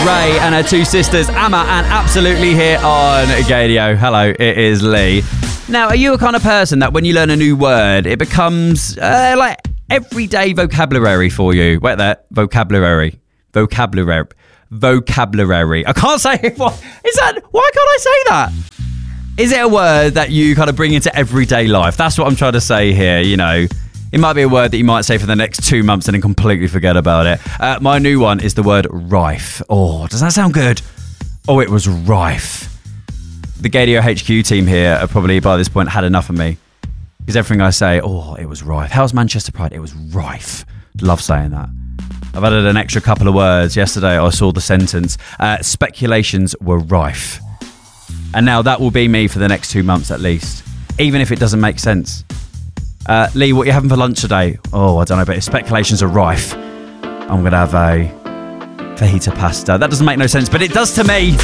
Ray and her two sisters, Amma and Absolutely, here on Gadio. Hello, it is Lee. Now, are you a kind of person that when you learn a new word, it becomes like everyday vocabulary for you? Wait there, vocabulary. I can't say it. What is that? Why can't I say that? Is it a word that you kind of bring into everyday life? That's what I'm trying to say here, you know. It might be a word that you might say for the next 2 months and then completely forget about it. My new one is the word rife. Oh, does that sound good? Oh, it was rife. The Gadio HQ team here have probably by this point had enough of me. Because everything I say, oh, it was rife. How's Manchester Pride? It was rife. Love saying that. I've added an extra couple of words. Yesterday I saw the sentence, speculations were rife. And now that will be me for the next 2 months at least. Even if it doesn't make sense. Lee, what are you having for lunch today? Oh, I don't know, but if speculations are rife, I'm going to have a fajita pasta. That doesn't make no sense, but it does to me.